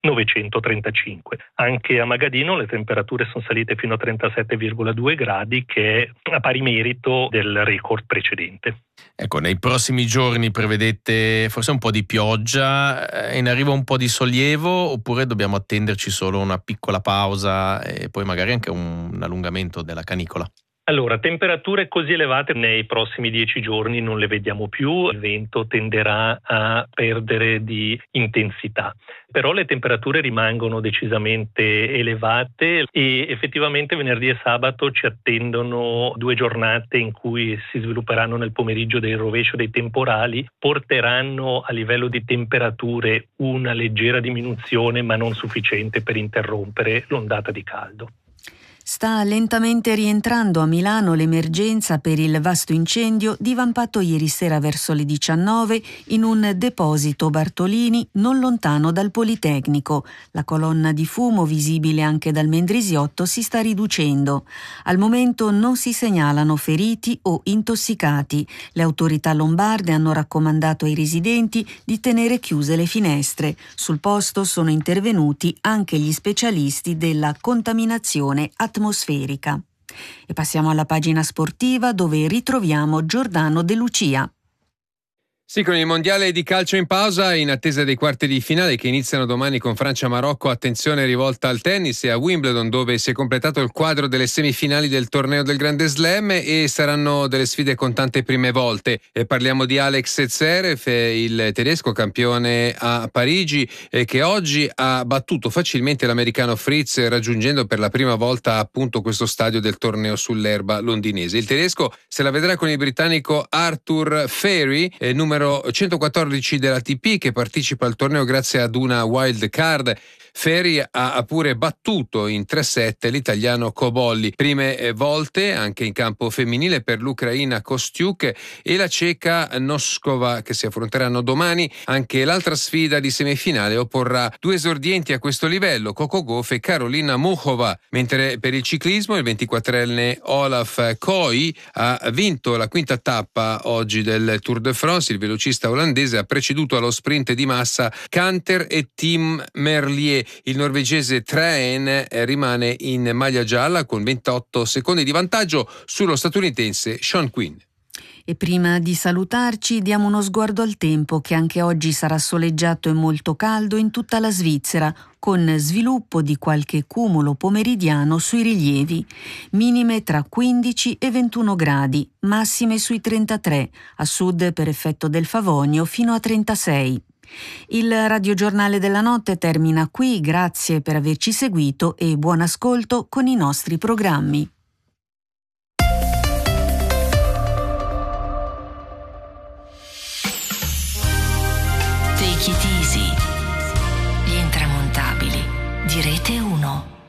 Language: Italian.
935. Anche a Magadino le temperature sono salite fino a 37,2 gradi, che è a pari merito del record precedente. Ecco, nei prossimi giorni prevedete forse un po' di pioggia, in arrivo un po' di sollievo, oppure dobbiamo attenderci solo una piccola pausa e poi magari anche un allungamento della canicola? Allora, temperature così elevate nei prossimi 10 giorni non le vediamo più, il vento tenderà a perdere di intensità, però le temperature rimangono decisamente elevate e effettivamente venerdì e sabato ci attendono 2 giornate in cui si svilupperanno nel pomeriggio dei rovescio dei temporali, porteranno a livello di temperature una leggera diminuzione ma non sufficiente per interrompere l'ondata di caldo. Sta lentamente rientrando a Milano l'emergenza per il vasto incendio divampato ieri sera verso le 19 in un deposito Bartolini non lontano dal Politecnico. La colonna di fumo, visibile anche dal Mendrisiotto, si sta riducendo. Al momento non si segnalano feriti o intossicati. Le autorità lombarde hanno raccomandato ai residenti di tenere chiuse le finestre. Sul posto sono intervenuti anche gli specialisti della contaminazione atmosferica. E passiamo alla pagina sportiva, dove ritroviamo Giordano De Lucia. Sì, con il mondiale di calcio in pausa, in attesa dei quarti di finale che iniziano domani con Francia-Marocco, attenzione rivolta al tennis e a Wimbledon, dove si è completato il quadro delle semifinali del torneo del Grande Slam e saranno delle sfide con tante prime volte. E parliamo di Alex Zverev, il tedesco campione a Parigi, che oggi ha battuto facilmente l'americano Fritz, raggiungendo per la prima volta appunto questo stadio del torneo sull'erba londinese. Il tedesco se la vedrà con il britannico Arthur Fairy, numero 114 dell'ATP, che partecipa al torneo grazie ad una wild card. Feri ha pure battuto in 3-7 l'italiano Cobolli. Prime volte anche in campo femminile per l'ucraina Kostiuk e la ceca Noskova, che si affronteranno domani. Anche l'altra sfida di semifinale opporrà 2 esordienti a questo livello, Coco Gauff e Karolina Muchova. Mentre per il ciclismo il 24enne Olaf Kooi ha vinto la quinta tappa oggi del Tour de France. Il velocista olandese ha preceduto allo sprint di massa Canter e Tim Merlier. Il norvegese Traen rimane in maglia gialla con 28 secondi di vantaggio sullo statunitense Sean Quinn. E prima di salutarci diamo uno sguardo al tempo, che anche oggi sarà soleggiato e molto caldo in tutta la Svizzera, con sviluppo di qualche cumulo pomeridiano sui rilievi. Minime tra 15 e 21 gradi, massime sui 33, a sud per effetto del Favonio fino a 36. Il radiogiornale della notte termina qui, grazie per averci seguito e buon ascolto con i nostri programmi. Take it easy, gli intramontabili di Rete 1.